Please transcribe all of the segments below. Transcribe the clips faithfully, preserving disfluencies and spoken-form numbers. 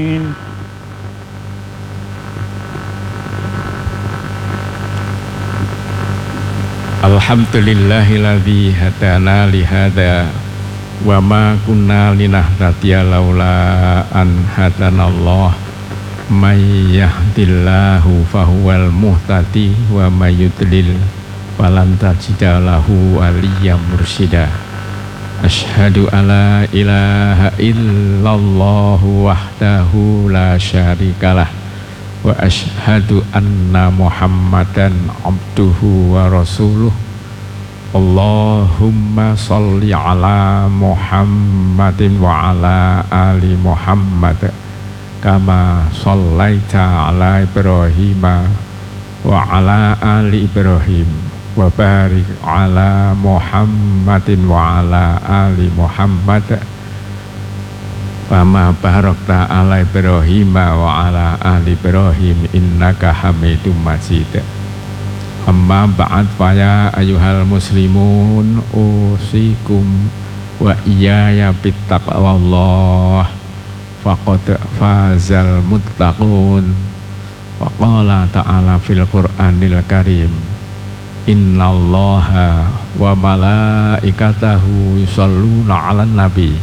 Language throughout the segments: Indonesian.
Alhamdulillahilladzi hadana li hadza wa ma kunna linahtadiya laula an hadanallah may yahdillahu fahuwal muhtadi wa may yudlil falan tajida lahu waliyyan mursyida. Asyhadu alla ilaha illallah wahdahu la syarikalah wa asyhadu anna Muhammadan abduhu wa rasuluh. Allahumma sholli ala Muhammadin wa ala ali Muhammad kama shallaita ala Ibrahim wa ala ali Ibrahim wa barik ala Muhammadin wa ala ali Muhammad Fama barakta ala Ibrahim wa ala ali Ibrahim innaka hamidum majid. Amma ba'd faya ayuhal muslimun usikum wa iyaya bittaqwallah faqad fazal muttaqun. Wa qala ta'ala fil Qur'anil Karim innallaha wa malaikatahu yusholluna 'alan nabi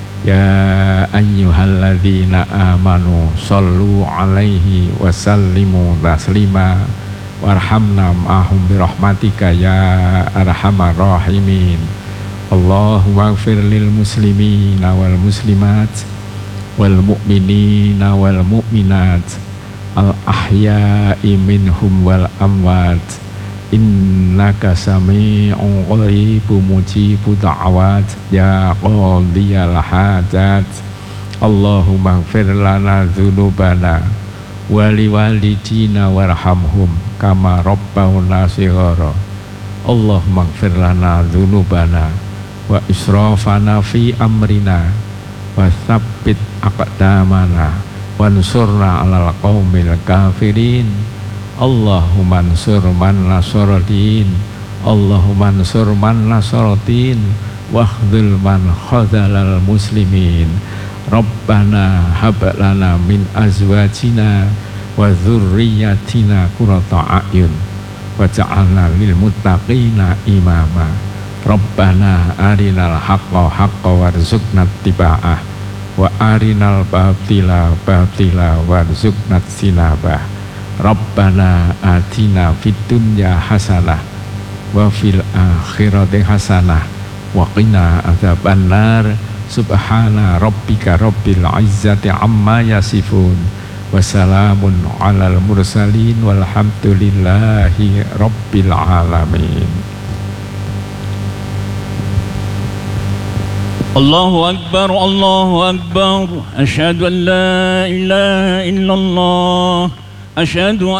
ya ayyuhalladzina amanu shollu alaihi wasallimu taslima warhamna ma'ahum birahmatika ya arhamar rahimin. Allahumma ighfir lil muslimina wal muslimat wal mu'minina wal mu'minat al ahya'i minhum wal amwat innaka sami'un qaribun mujibud da'awat ya qadiyal hajat. Allahumma ighfir lana dzunubana wa liwalidina warhamhum kama rabbawna shighara. Allahumma ighfir lana dzunubana wa israfana fi amrina wa tsabbit aqdamana wansurna 'alal qaumil kafirin. Allahumma ansur man nasradin Allahumma ansur man nasradin wakhdhul man khadhalal muslimin. Rabbana hab lana min azwajina wa dzurriyyatina qurrata a'yun waj'alna lil muttaqina imama. Rabbana arinal haqqa haqqan warzuqna ittiba'ah wa arinal batila batila warzuqna ijtinabah. Rabbana atina fid dunya hasanah wa fil akhirati hasanah wa qina adzabannar. Subhana rabbika rabbil izzati amma yasifun wa salamun alal mursalin walhamdulillahi rabbil alamin. Allahu akbar, Allahu akbar. Asyhadu an la ilaha illallah. Asyhadu